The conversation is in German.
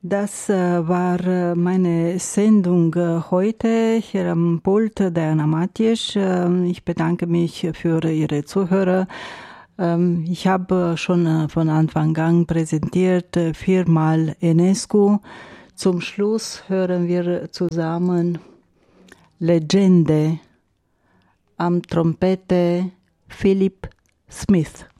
Das war meine Sendung heute hier am Pult, Diana Matiesch. Ich bedanke mich für Ihre Zuhörer. Ich habe schon von Anfang an präsentiert, 4-mal Enescu. Zum Schluss hören wir zusammen Legende am Trompete Philip Smith.